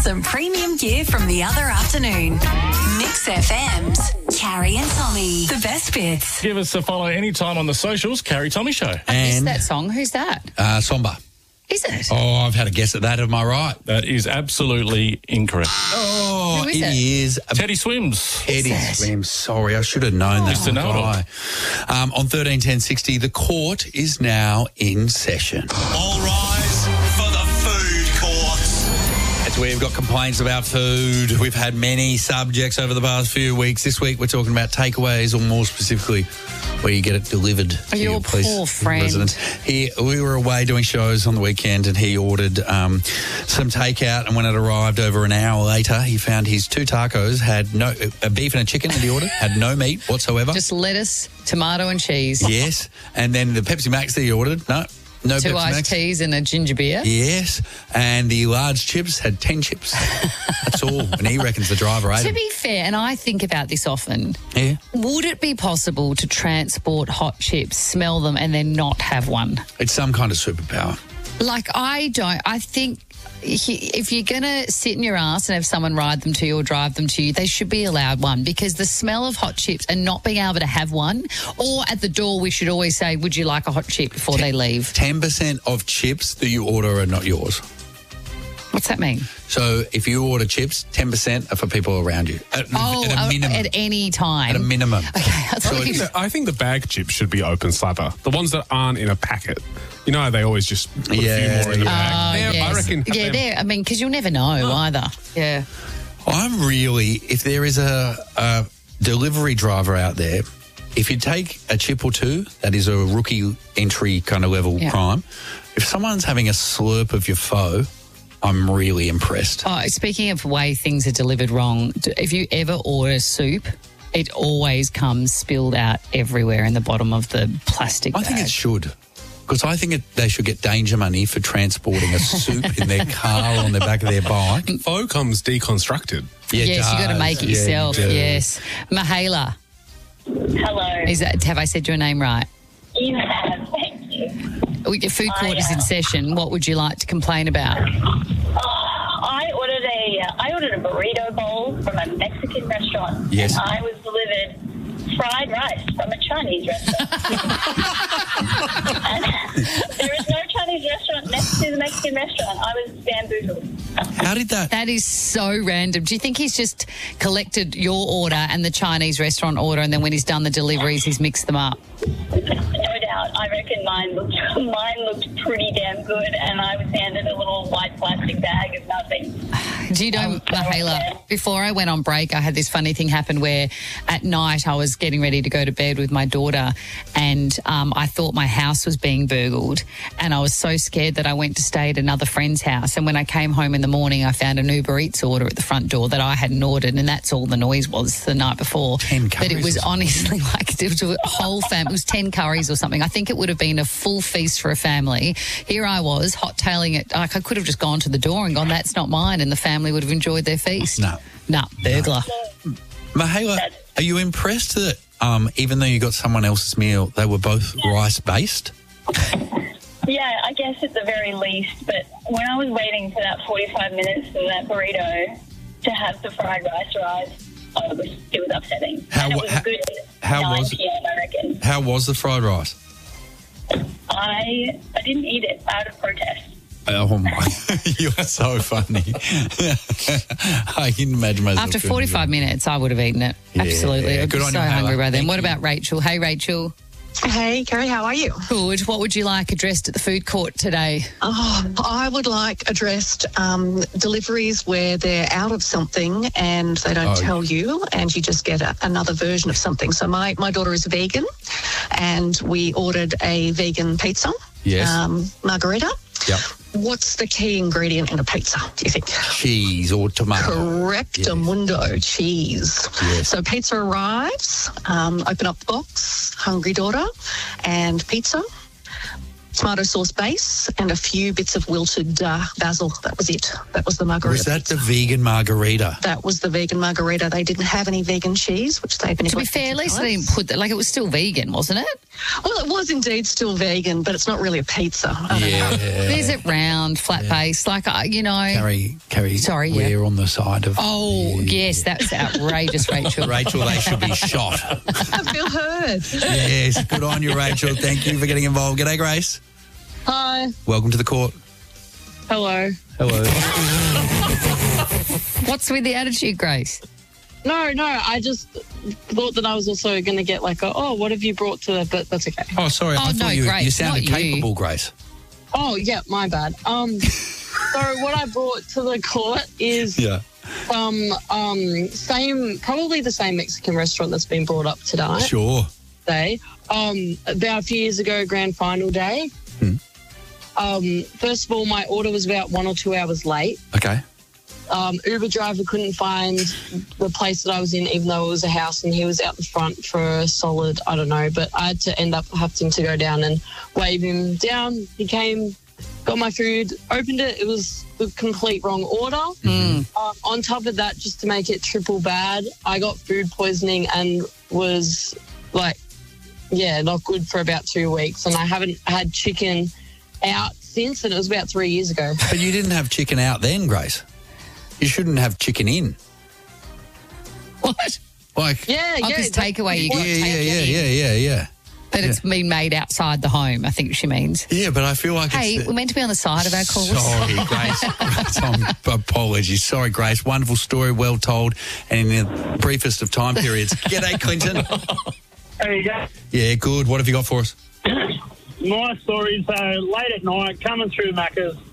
some premium gear from the other afternoon. Mix FM's Carrie and Tommy. The best bits. Give us a follow anytime on the socials, Carrie Tommy Show. I missed And that song. Who's that? Somber. Is it? Oh, I've had a guess at that. Am I right? That is absolutely incorrect. Oh, Who is it it? is Teddy Swims. Eddie Swim. Sorry, I should have known that. Mr. Know-it-all. On 131060, the court is now in session. All rise for the food court. That's where we've got complaints about food. We've had many subjects over the past few weeks. This week we're talking about takeaways, or more specifically, where you get it delivered to Your your police poor friend. residence. We were away doing shows on the weekend, and he ordered some takeout, and when it arrived over an hour later, he found his 2 tacos had a beef and a chicken that he ordered, had no meat whatsoever. Just lettuce, tomato and cheese. Yes. And then the Pepsi Max that he ordered, no 2 Pepsi iced Max. teas and a ginger beer. Yes. And the large chips had 10 chips. That's all. And he reckons the driver ate To them. be fair, and I think about this often, Yeah. would it be possible to transport hot chips, smell them, and then not have one? It's some kind of superpower. Like, I think if you're going to sit in your ass and have someone ride them to you or drive them to you, they should be allowed one, because the smell of hot chips and not being able to have one, or at the door we should always say, would you like a hot chip before they leave? 10% of chips that you order are not yours. What's that mean? So if you order chips, 10% are for people around you. At a minimum. At any time. At a minimum. Okay, that's So what it's- I think the bag chips should be open slather. The ones that aren't in a packet. You know, they always just put a few more in the bag. yes. I reckon. Yeah, there. I mean, because you'll never know either. Yeah. I'm really, if there is a delivery driver out there, if you take a chip or two, that is a rookie entry kind of level crime. If someone's having a slurp of your foe, I'm really impressed. Oh, speaking of way things are delivered wrong, if you ever order soup, it always comes spilled out everywhere in the bottom of the plastic bag. I think it should. Because I think they should get danger money for transporting a soup in their car on the back of their bike. Faux comes deconstructed. Yeah, Yes, you got to make it yourself. you do. Yes. Mihaela, Hello. have I said your name right? You have, thank you. Your food court is in session. What would you like to complain about? I ordered a burrito bowl from a Mexican restaurant. Yes. And I was delivered fried rice from a Chinese restaurant. And there is no Chinese restaurant next to the Mexican restaurant. I was bamboozled. How did that? That is so random. Do you think he's just collected your order and the Chinese restaurant order, and then when he's done the deliveries, he's mixed them up? No doubt. I reckon mine looked pretty damn good, and I was handed a little white plastic bag of nothing. Do you know, Mihaela, before I went on break, I had this funny thing happen where at night I was getting ready to go to bed with my daughter, and I thought my house was being burgled, and I was so scared that I went to stay at another friend's house. And when I came home in the morning, I found an Uber Eats order at the front door that I hadn't ordered, and that's all the noise was the night before. 10 But it was curries or honestly like it was a whole family. It was 10 curries or something. I think it would have been a full feast for a family. Here I was, hot-tailing it. Like I could have just gone to the door and gone, that's not mine, and the family would have enjoyed their feast. No. Burglar. Mihaela, are you impressed that even though you got someone else's meal, they were both rice-based? Yeah, I guess at the very least. But when I was waiting for that 45 minutes for that burrito to have the fried rice arrive, it was upsetting. How- and it was how- a good how 9 was it? p.m., I reckon. How was the fried rice? I didn't eat it out of protest. Oh, my. You are so funny. I can imagine myself. After doing 45 minutes, I would have eaten it. Yeah, Absolutely. I'd good be on so you, Hala. hungry by then. Thank What you. about Rachel? Hey, Rachel. Hey, Carrie, how are you? Good. What would you like addressed at the food court today? Oh, I would like addressed deliveries where they're out of something and they don't tell you, and you just get another version of something. So my daughter is vegan, and we ordered a vegan pizza. Yes. Margarita. Yep. What's the key ingredient in a pizza, do you think? Cheese or tomato. Correctamundo, cheese. Yes. So pizza arrives, open up the box, hungry daughter, and pizza. tomato sauce base, and a few bits of wilted basil. That was it. That was the margarita. Was that the vegan margarita? That was the vegan margarita. They didn't have any vegan cheese, which they've been. To be fair, at least they didn't put that. Like, it was still vegan, wasn't it? Well, it was indeed still vegan, but it's not really a pizza. I don't know. There's it round, flat base, like Carrie. Sorry, we're on the side of. Oh yes, that was outrageous, Rachel. Rachel, they should be shot. I feel heard. Yes, good on you, Rachel. Thank you for getting involved. G'day, Grace. Hi. Welcome to the court. Hello. Hello. What's with the attitude, Grace? No, I just thought that I was also going to get like what have you brought to it? But that's okay. Oh, sorry. I thought you Grace, sounded not capable, you. Grace. Oh, yeah, my bad. So what I brought to the court is probably the same Mexican restaurant that's been brought up today. Sure. About a few years ago, grand final day. First of all, my order was about 1 or 2 hours late. Okay. Uber driver couldn't find the place that I was in, even though it was a house, and he was out the front for a solid, I don't know, but I had to end up having to go down and wave him down. He came, got my food, opened it. It was the complete wrong order. On top of that, just to make it triple bad, I got food poisoning and was not good for about 2 weeks, and I haven't had chicken out since, and it was about 3 years ago. But you didn't have chicken out then, Grace. You shouldn't have chicken in. What? Like, because takeaway, you got yeah. But it's been made outside the home, I think she means. Yeah, but I feel like we're meant to be on the side of our calls. Sorry, Grace. Apologies. Sorry, Grace. Wonderful story, well told, and in the briefest of time periods. G'day, Clinton. There you go. Yeah, good. What have you got for us? My story's late at night, coming through Macca's.